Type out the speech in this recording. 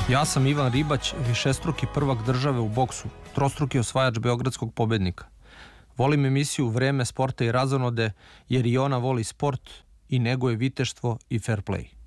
Ja sam Ivan Ribać, višestruki prvak države u boksu, trostruki osvajač beogradskog pobednika. Volim emisiju Vreme sporta i razonode jer i ona voli sport i neguje viteštvo i fair play.